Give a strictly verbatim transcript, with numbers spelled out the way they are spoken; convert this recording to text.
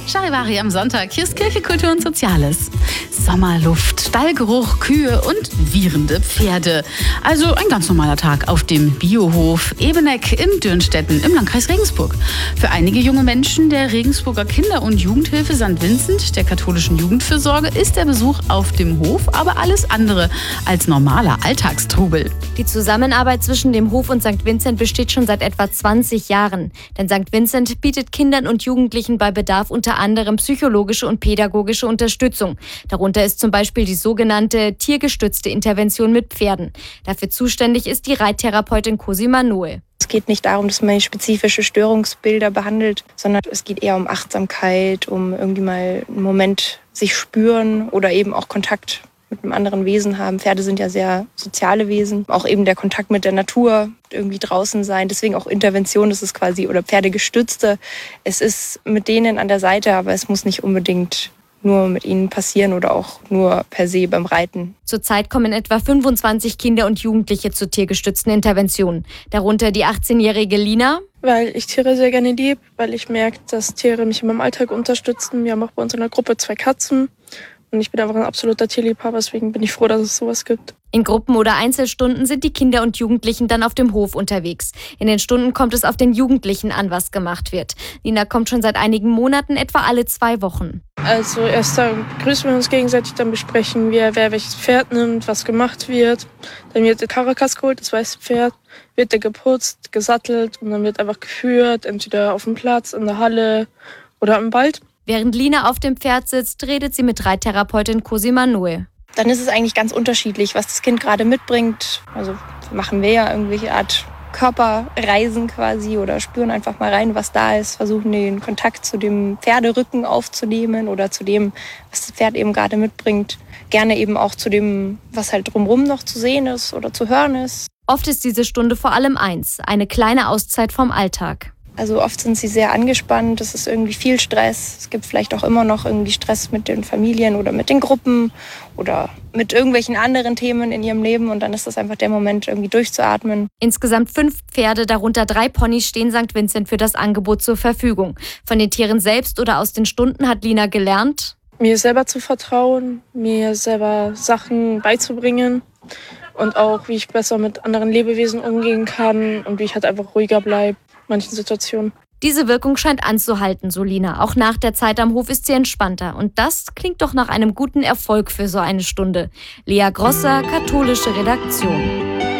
Charivari am Sonntag. Hier ist Kirche, Kultur und Soziales. Sommerluft, Stallgeruch, Kühe und wieherende Pferde. Also ein ganz normaler Tag auf dem Biohof Ebeneck in Dürnstetten im Landkreis Regensburg. Für einige junge Menschen der Regensburger Kinder- und Jugendhilfe Sankt Vincent, der katholischen Jugendfürsorge, ist der Besuch auf dem Hof aber alles andere als normaler Alltagstrubel. Die Zusammenarbeit zwischen dem Hof und Sankt Vincent besteht schon seit etwa zwanzig Jahren. Denn Sankt Vincent bietet Kindern und Jugendlichen bei Bedarf unter anderem psychologische und pädagogische Unterstützung. Darunter ist zum Beispiel die sogenannte tiergestützte Intervention mit Pferden. Dafür zuständig ist die Reittherapeutin Cosima Noe. Es geht nicht darum, dass man spezifische Störungsbilder behandelt, sondern es geht eher um Achtsamkeit, um irgendwie mal einen Moment sich spüren oder eben auch Kontakt mit einem anderen Wesen haben. Pferde sind ja sehr soziale Wesen. Auch eben der Kontakt mit der Natur, irgendwie draußen sein. Deswegen auch Intervention, das ist quasi, oder Pferdegestützte. Es ist mit denen an der Seite, aber es muss nicht unbedingt nur mit ihnen passieren oder auch nur per se beim Reiten. Zurzeit kommen etwa fünfundzwanzig Kinder und Jugendliche zur tiergestützten Intervention. Darunter die achtzehnjährige Lina. Weil ich Tiere sehr gerne liebe, weil ich merke, dass Tiere mich in meinem Alltag unterstützen. Wir haben auch bei uns in der Gruppe zwei Katzen. Und ich bin einfach ein absoluter Tierliebhaber, deswegen bin ich froh, dass es sowas gibt. In Gruppen oder Einzelstunden sind die Kinder und Jugendlichen dann auf dem Hof unterwegs. In den Stunden kommt es auf den Jugendlichen an, was gemacht wird. Lina kommt schon seit einigen Monaten, etwa alle zwei Wochen. Also erst dann begrüßen wir uns gegenseitig, dann besprechen wir, wer welches Pferd nimmt, was gemacht wird. Dann wird der Karakas geholt, das weiße Pferd, wird der geputzt, gesattelt und dann wird einfach geführt, entweder auf dem Platz, in der Halle oder im Wald. Während Lina auf dem Pferd sitzt, redet sie mit Reittherapeutin Cosima Noe. Dann ist es eigentlich ganz unterschiedlich, was das Kind gerade mitbringt. Also machen wir ja irgendwelche Art Körperreisen quasi oder spüren einfach mal rein, was da ist, versuchen den Kontakt zu dem Pferderücken aufzunehmen oder zu dem, was das Pferd eben gerade mitbringt. Gerne eben auch zu dem, was halt drumherum noch zu sehen ist oder zu hören ist. Oft ist diese Stunde vor allem eins, eine kleine Auszeit vom Alltag. Also oft sind sie sehr angespannt, es ist irgendwie viel Stress. Es gibt vielleicht auch immer noch irgendwie Stress mit den Familien oder mit den Gruppen oder mit irgendwelchen anderen Themen in ihrem Leben. Und dann ist das einfach der Moment, irgendwie durchzuatmen. Insgesamt fünf Pferde, darunter drei Ponys, stehen Sankt Vincent für das Angebot zur Verfügung. Von den Tieren selbst oder aus den Stunden hat Lina gelernt, mir selber zu vertrauen, mir selber Sachen beizubringen und auch, wie ich besser mit anderen Lebewesen umgehen kann und wie ich halt einfach ruhiger bleibe. Manchen Situationen. Diese Wirkung scheint anzuhalten, so Lina. Auch nach der Zeit am Hof ist sie entspannter. Und das klingt doch nach einem guten Erfolg für so eine Stunde. Lea Grosser, katholische Redaktion.